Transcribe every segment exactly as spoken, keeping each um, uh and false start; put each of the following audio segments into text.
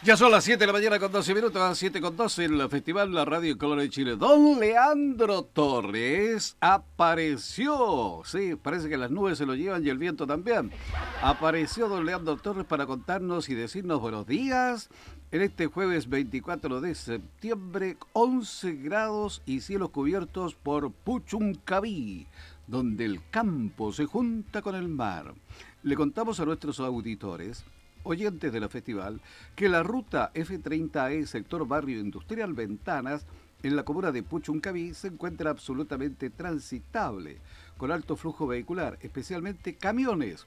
Ya son las siete de la mañana con doce minutos, a las siete con doce en el Festival La Radio en Colores de Chile. Don Leandro Torres apareció. Sí, parece que las nubes se lo llevan y el viento también. Apareció don Leandro Torres para contarnos y decirnos buenos días. En este jueves veinticuatro de septiembre, once grados y cielos cubiertos por Puchuncaví, donde el campo se junta con el mar. Le contamos a nuestros auditores, oyentes de la festival, que la ruta F treinta E, sector barrio industrial Ventanas, en la comuna de Puchuncaví, se encuentra absolutamente transitable, con alto flujo vehicular, especialmente camiones.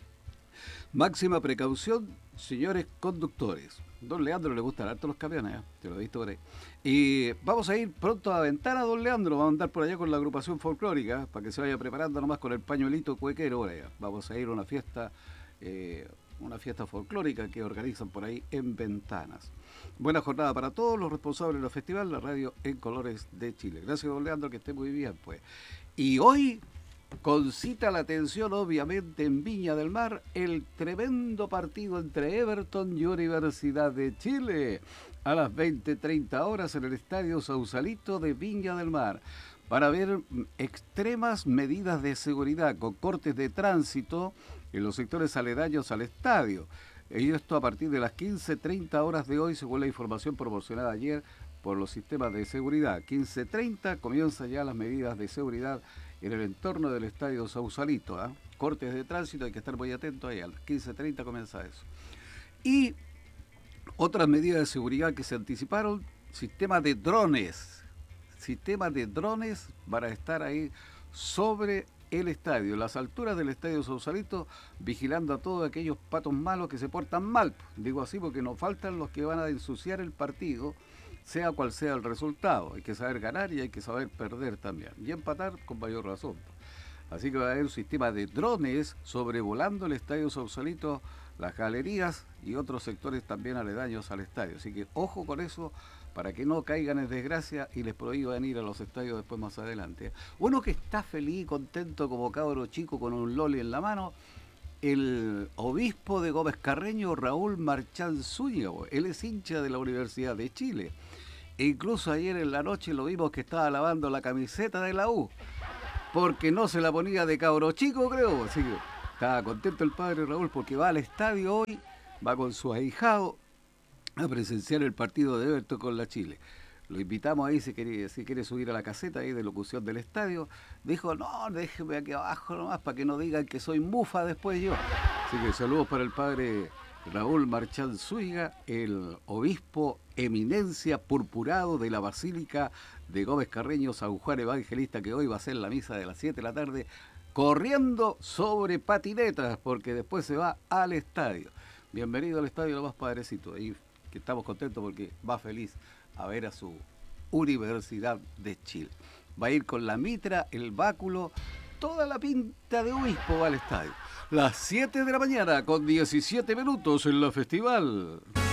Máxima precaución, señores conductores. Don Leandro le gustan harto los camiones, ¿eh? Te lo he visto por ahí. Y vamos a ir pronto a Ventana, don Leandro. Vamos a andar por allá con la agrupación folclórica, para que se vaya preparando nomás con el pañuelito cuequero por allá. Vamos a ir a una fiesta... Eh, una fiesta folclórica que organizan por ahí en Ventanas. Buena jornada para todos los responsables del festival, la radio en Colores de Chile. Gracias, don Leandro, que esté muy bien, pues. Y hoy concita la atención, obviamente, en Viña del Mar, el tremendo partido entre Everton y Universidad de Chile, a las veinte treinta horas en el Estadio Sausalito de Viña del Mar, para ver extremas medidas de seguridad con cortes de tránsito en los sectores aledaños al estadio. Y esto a partir de las quince treinta horas de hoy, según la información proporcionada ayer por los sistemas de seguridad. quince treinta comienzan ya las medidas de seguridad en el entorno del estadio Sausalito. ¿eh? Cortes de tránsito, hay que estar muy atentos ahí. A las quince treinta comienza eso. Y otras medidas de seguridad que se anticiparon, sistema de drones. Sistema de drones para estar ahí sobre el estadio, las alturas del estadio Sausalito, vigilando a todos aquellos patos malos que se portan mal. Digo así porque nos faltan los que van a ensuciar el partido, sea cual sea el resultado. Hay que saber ganar y hay que saber perder también. Y empatar con mayor razón. Así que va a haber un sistema de drones sobrevolando el estadio Sausalito, las galerías y otros sectores también aledaños al estadio. Así que ojo con eso, para que no caigan en desgracia y les prohíban ir a los estadios después más adelante. Uno que está feliz, contento como cabro chico con un loli en la mano, el obispo de Gómez Carreño, Raúl Marchán Zúñiga. Él es hincha de la Universidad de Chile. E incluso ayer en la noche lo vimos que estaba lavando la camiseta de la U, porque no se la ponía de cabro chico, creo. Así que estaba contento el padre Raúl porque va al estadio hoy, va con su ahijado a presenciar el partido de Everton con la Chile. Lo invitamos ahí si quiere, si quiere subir a la caseta ahí de locución del estadio. Dijo, no, déjeme aquí abajo nomás para que no digan que soy mufa después yo. Así que saludos para el padre Raúl Marchán Zúñiga, el obispo eminencia purpurado de la Basílica de Gómez Carreño, San Juan Evangelista, que hoy va a ser la misa de las siete de la tarde, corriendo sobre patinetas, porque después se va al estadio. Bienvenido al estadio, lo más padrecito. Ahí que estamos contentos porque va feliz a ver a su Universidad de Chile. Va a ir con la mitra, el báculo, toda la pinta de obispo va al estadio. Las siete de la mañana con diecisiete minutos en la festival.